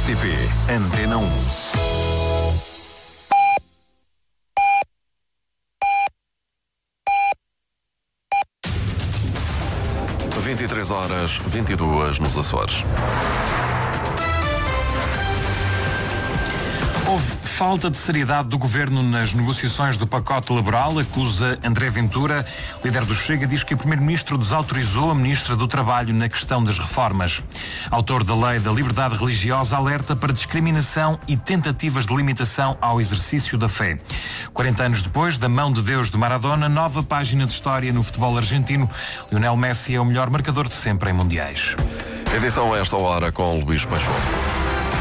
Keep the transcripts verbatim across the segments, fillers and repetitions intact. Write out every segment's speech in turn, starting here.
R T P Antena um. vinte e três horas, vinte e duas nos Açores. Houve falta de seriedade do Governo nas negociações do pacote laboral, acusa André Ventura. Líder do Chega diz que o Primeiro-Ministro desautorizou a Ministra do Trabalho na questão das reformas. Autor da Lei da Liberdade Religiosa alerta para discriminação e tentativas de limitação ao exercício da fé. quarenta anos depois da mão de Deus de Maradona, nova página de história no futebol argentino. Lionel Messi é o melhor marcador de sempre em mundiais. Edição a esta hora com Luís Peixoto.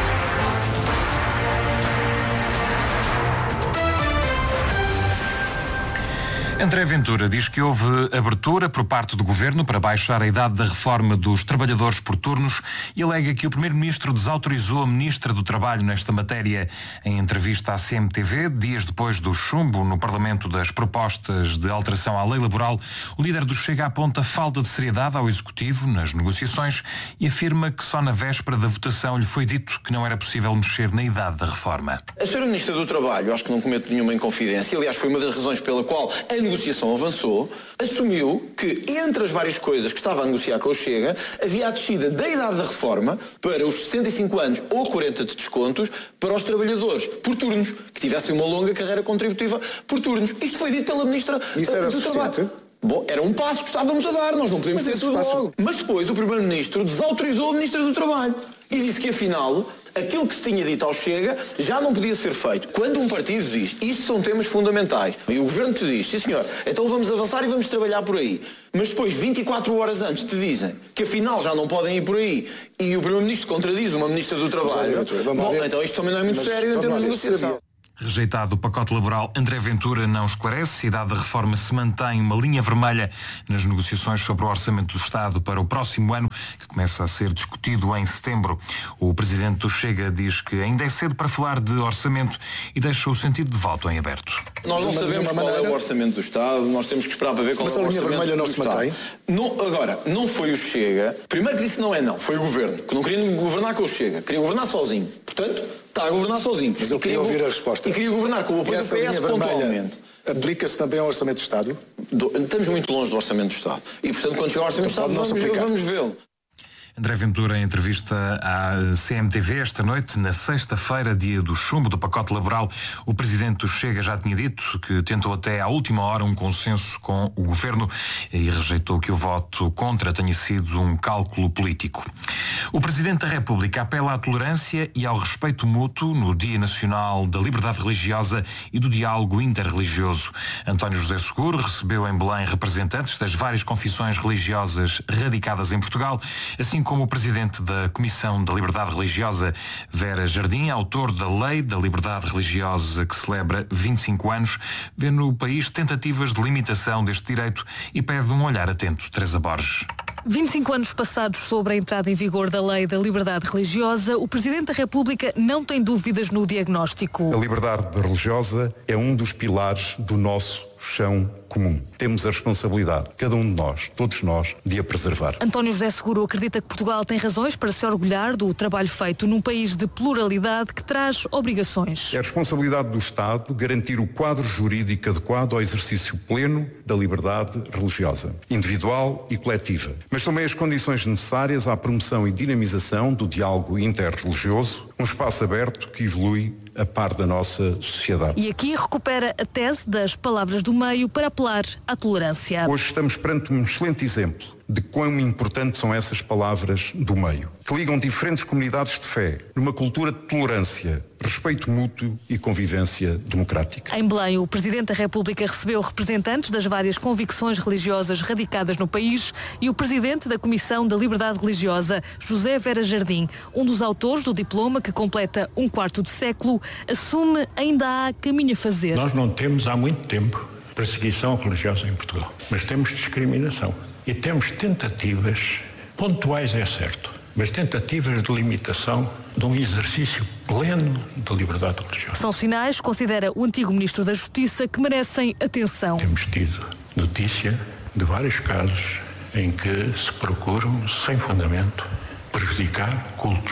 André Ventura diz que houve abertura por parte do Governo para baixar a idade da reforma dos trabalhadores por turnos e alega que o Primeiro-Ministro desautorizou a Ministra do Trabalho nesta matéria. Em entrevista à C M T V, dias depois do chumbo no Parlamento das propostas de alteração à lei laboral, o líder do Chega aponta falta de seriedade ao Executivo nas negociações e afirma que só na véspera da votação lhe foi dito que não era possível mexer na idade da reforma. A senhora Ministra do Trabalho, acho que não cometo nenhuma inconfidência, aliás foi uma das razões pela qual a negociação avançou, assumiu que entre as várias coisas que estava a negociar com o Chega, havia a descida da idade da reforma para os sessenta e cinco anos ou quarenta de descontos para os trabalhadores por turnos, que tivessem uma longa carreira contributiva por turnos. Isto foi dito pela Ministra Isso era do Trabalho. suficiente? Bom, era um passo que estávamos a dar, nós não podemos ter tudo passo... logo. Mas depois o Primeiro-Ministro desautorizou a Ministra do Trabalho e disse que afinal aquilo que se tinha dito ao Chega já não podia ser feito. Quando um partido diz isto são temas fundamentais e o Governo te diz, sim senhor, então vamos avançar e vamos trabalhar por aí, mas depois vinte e quatro horas antes te dizem que afinal já não podem ir por aí e o Primeiro-Ministro contradiz uma Ministra do Trabalho, bom, então isto também não é muito mas, sério em termos de negociação. Rejeitado o pacote laboral, André Ventura não esclarece se a idade da reforma se mantém uma linha vermelha nas negociações sobre o Orçamento do Estado para o próximo ano, que começa a ser discutido em setembro. O presidente do Chega diz que ainda é cedo para falar de orçamento e deixa o sentido de voto em aberto. Nós não sabemos qual é o Orçamento do Estado, nós temos que esperar para ver qual é o Orçamento do Estado. Mas a linha vermelha não se mantém? Não, agora, não foi o Chega, primeiro que disse não é não, foi o Governo, que não queria governar com o Chega, queria governar sozinho. Portanto, está a governar sozinho. Mas eu queria ouvir a resposta. E queria governar com o apoio do P S pontualmente. Aplica-se também ao Orçamento do Estado? Do, estamos muito longe do Orçamento do Estado. E, portanto, quando chegar ao Orçamento do Estado, vamos, vamos vê-lo. André Ventura, em entrevista à C M T V esta noite, na sexta-feira, dia do chumbo do pacote laboral, o presidente do Chega já tinha dito que tentou até à última hora um consenso com o Governo e rejeitou que o voto contra tenha sido um cálculo político. O Presidente da República apela à tolerância e ao respeito mútuo no Dia Nacional da Liberdade Religiosa e do Diálogo Interreligioso. António José Seguro recebeu em Belém representantes das várias confissões religiosas radicadas em Portugal, assim como o Presidente da Comissão da Liberdade Religiosa, Vera Jardim, autor da Lei da Liberdade Religiosa que celebra vinte e cinco anos, vê no país tentativas de limitação deste direito e pede um olhar atento. Teresa Borges. vinte e cinco anos passados sobre a entrada em vigor da Lei da Liberdade Religiosa, o Presidente da República não tem dúvidas no diagnóstico. A liberdade religiosa é um dos pilares do nosso chão comum. Temos a responsabilidade, cada um de nós, todos nós, de a preservar. António José Seguro acredita que Portugal tem razões para se orgulhar do trabalho feito num país de pluralidade que traz obrigações. É a responsabilidade do Estado garantir o quadro jurídico adequado ao exercício pleno da liberdade religiosa, individual e coletiva, mas também as condições necessárias à promoção e dinamização do diálogo interreligioso, um espaço aberto que evolui a par da nossa sociedade. E aqui recupera a tese das palavras do meio para apelar à tolerância. Hoje estamos perante um excelente exemplo de quão importantes são essas palavras do meio, que ligam diferentes comunidades de fé numa cultura de tolerância, respeito mútuo e convivência democrática. Em Belém, o Presidente da República recebeu representantes das várias convicções religiosas radicadas no país e o Presidente da Comissão da Liberdade Religiosa, José Vera Jardim, um dos autores do diploma que completa um quarto de século, assume ainda há caminho a fazer. Nós não temos há muito tempo perseguição religiosa em Portugal, mas temos discriminação. E temos tentativas, pontuais é certo, mas tentativas de limitação de um exercício pleno de liberdade religiosa. São sinais, considera o antigo Ministro da Justiça, que merecem atenção. Temos tido notícia de vários casos em que se procuram, sem fundamento, prejudicar cultos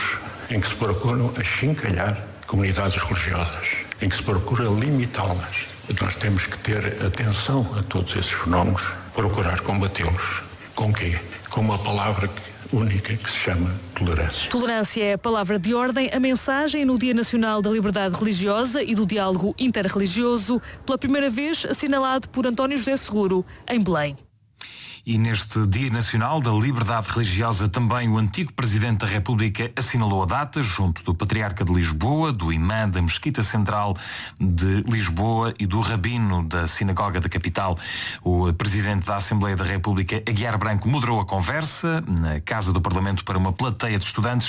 em que se procuram achincalhar comunidades religiosas, em que se procura limitá-las. Nós temos que ter atenção a todos esses fenómenos, procurar combatê-los. Com quê? Com uma palavra única que se chama tolerância. Tolerância é a palavra de ordem, a mensagem no Dia Nacional da Liberdade Religiosa e do Diálogo Interreligioso, pela primeira vez assinalado por António José Seguro, em Belém. E neste Dia Nacional da Liberdade Religiosa também o antigo Presidente da República assinalou a data junto do Patriarca de Lisboa, do imã da Mesquita Central de Lisboa e do rabino da Sinagoga da capital. O Presidente da Assembleia da República, Aguiar Branco, moderou a conversa na Casa do Parlamento para uma plateia de estudantes.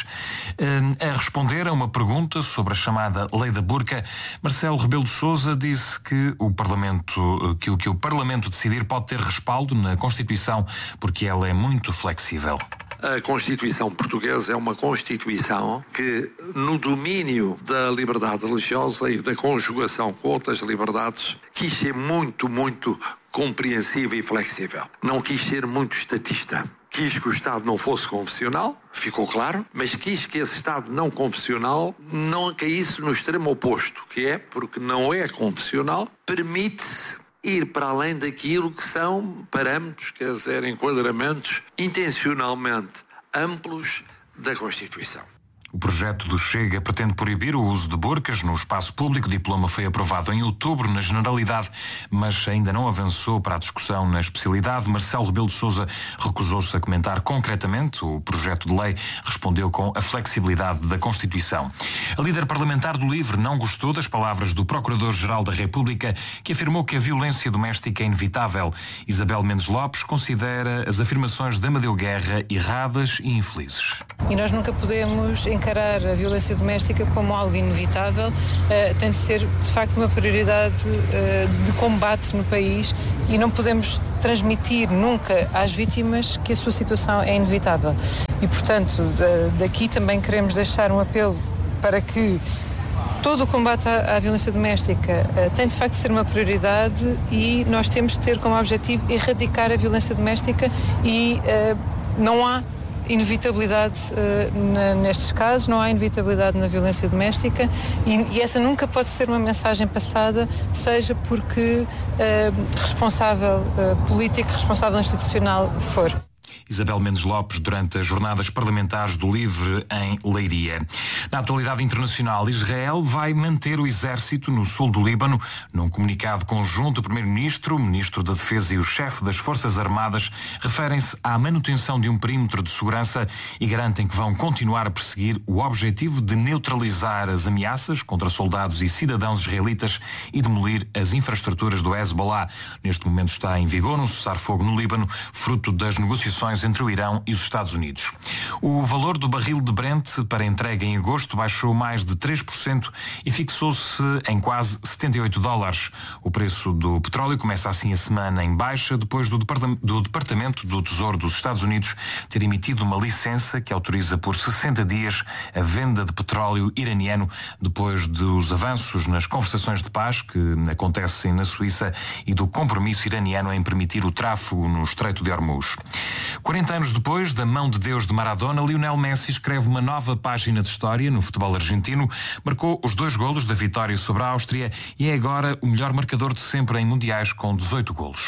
A responder a uma pergunta sobre a chamada Lei da Burca, Marcelo Rebelo de Sousa disse que o Parlamento, que o que o Parlamento decidir pode ter respaldo na Constituição, porque ela é muito flexível. A Constituição portuguesa é uma Constituição que, no domínio da liberdade religiosa e da conjugação com outras liberdades, quis ser muito, muito compreensiva e flexível. Não quis ser muito estatista. Quis que o Estado não fosse confessional, ficou claro, mas quis que esse Estado não confessional não caísse no extremo oposto, que é, porque não é confessional, permite-se ir para além daquilo que são parâmetros, quer dizer, enquadramentos intencionalmente amplos da Constituição. O projeto do Chega pretende proibir o uso de burcas no espaço público. O diploma foi aprovado em outubro na Generalidade, mas ainda não avançou para a discussão na especialidade. Marcelo Rebelo de Sousa recusou-se a comentar concretamente o projeto de lei, respondeu com a flexibilidade da Constituição. A líder parlamentar do LIVRE não gostou das palavras do Procurador-Geral da República, que afirmou que a violência doméstica é inevitável. Isabel Mendes Lopes considera as afirmações de Amadeu Guerra erradas e infelizes. E nós nunca podemos encarar a violência doméstica como algo inevitável, uh, tem de ser de facto uma prioridade uh, de combate no país e não podemos transmitir nunca às vítimas que a sua situação é inevitável. E portanto, de, daqui também queremos deixar um apelo para que todo o combate à, à violência doméstica uh, tem de facto de ser uma prioridade e nós temos de ter como objetivo erradicar a violência doméstica e uh, não há inevitabilidade uh, na, nestes casos, não há inevitabilidade na violência doméstica e, e essa nunca pode ser uma mensagem passada, seja porque uh, responsável uh, político, responsável institucional for. Isabel Mendes Lopes, durante as jornadas parlamentares do LIVRE em Leiria. Na atualidade internacional, Israel vai manter o exército no sul do Líbano. Num comunicado conjunto, o primeiro-ministro, o ministro da Defesa e o chefe das Forças Armadas referem-se à manutenção de um perímetro de segurança e garantem que vão continuar a perseguir o objetivo de neutralizar as ameaças contra soldados e cidadãos israelitas e demolir as infraestruturas do Hezbollah. Neste momento está em vigor um cessar-fogo no Líbano, fruto das negociações entre o Irão e os Estados Unidos. O valor do barril de Brent para entrega em agosto baixou mais de três por cento e fixou-se em quase setenta e oito dólares. O preço do petróleo começa assim a semana em baixa depois do Departamento, do Departamento do Tesouro dos Estados Unidos ter emitido uma licença que autoriza por sessenta dias a venda de petróleo iraniano depois dos avanços nas conversações de paz que acontecem na Suíça e do compromisso iraniano em permitir o tráfego no Estreito de Hormuz. quarenta anos depois da mão de Deus de Maradona, Lionel Messi escreve uma nova página de história no futebol argentino, marcou os dois golos da vitória sobre a Áustria e é agora o melhor marcador de sempre em mundiais com dezoito golos.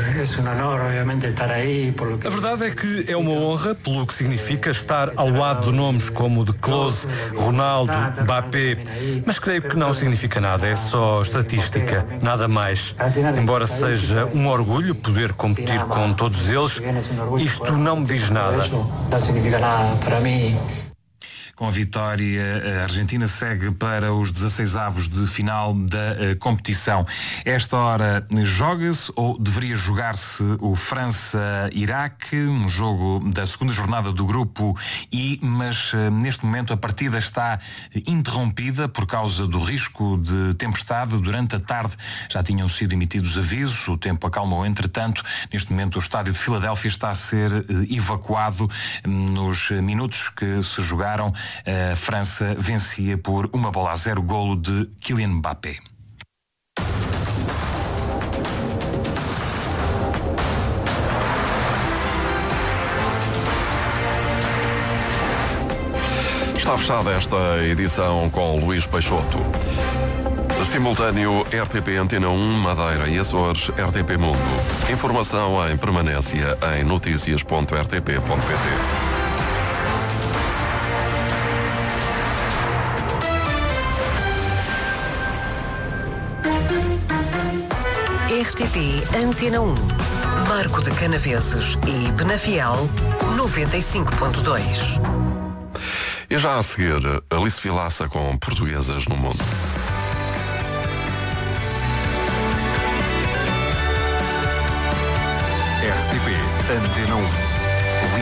A verdade é que é uma honra pelo que significa estar ao lado de nomes como de Klose, Ronaldo, Mbappé, mas creio que não significa nada, é só estatística, nada mais. Embora seja um orgulho poder competir com todos eles, isto não me diz nada. Não significa nada para mim. Com a vitória, a Argentina segue para os dezasseisavos de final da uh, competição. Esta hora joga-se ou deveria jogar-se o França-Iraque, um jogo da segunda jornada do grupo I, mas uh, neste momento a partida está interrompida por causa do risco de tempestade. Durante a tarde já tinham sido emitidos avisos, o tempo acalmou entretanto. Neste momento o estádio de Filadélfia está a ser uh, evacuado. Nos minutos que se jogaram, a França vencia por uma bola a zero, golo de Kylian Mbappé. Está fechada esta edição com Luís Peixoto. Simultâneo R T P Antena um, Madeira e Açores, R T P Mundo. Informação em permanência em notícias ponto r t p ponto p t. R T P Antena um, Marco de Canaveses e Penafiel, noventa e cinco ponto dois. E já a seguir, Alice Vilaça com Portuguesas no Mundo. R T P Antena um.